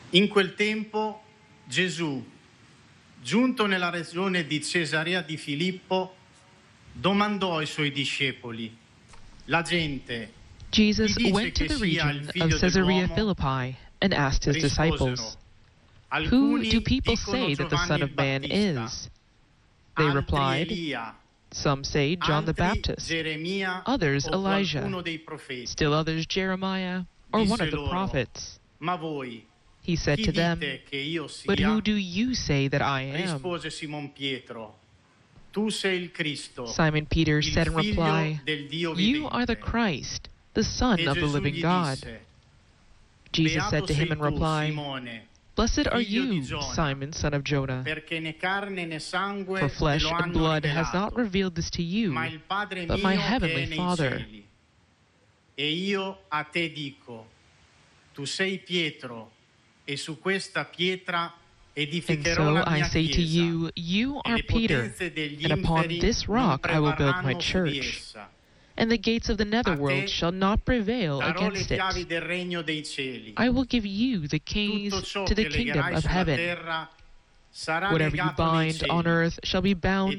In quel tempo Gesù, giunto nella regione di Cesarea di Filippo, domandò ai suoi discepoli: La gente Jesus chi dice went to che the sia il region figlio of Caesarea dell'uomo? Philippi and asked his disciples, Who Alcuni do people dicono say that the Son Giovanni il of Man Battista, is? They altri replied, Elia, Some say John the altri Baptist, Geremia others o Elijah, qualcuno dei profeti. still others Jeremiah, or one of Disse the loro: prophets. Ma voi He said chi to them, dite che io But sia? who do you say that I am? Rispose Simon Pietro: Tu sei il Cristo, Simon Peter il said in figlio reply, del Dio You are the vivente. Christ, the Son E of the Gesù living gli God. disse: Jesus Beato said to him sei in tu, reply, Simone, Blessed are figlio di you, Giona, Simon, son of Jonah, perché né carne né sangue for te flesh lo and hanno blood has not rivelato, revealed this to you, ma il Padre but mio my che è heavenly nei Father. cieli. E io a te dico: tu sei Pietro, e su questa pietra And edificherò so la I mia say to chiesa, you, You e are le Peter, potenze degli and upon inferi this non rock I will build my prevarranno su di church, essa. and the gates of the A netherworld te shall not prevail darò le against chiavi it. del regno dei cieli. I will give you the Tutto keys ciò to the che kingdom legherai of sulla heaven. terra sarà Whatever you legato nei bind on cieli, earth shall be bound